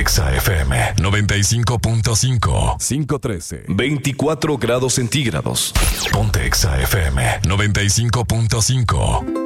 Exa FM 95.5. 513. 24 grados centígrados. Ponte Exa FM 95.5.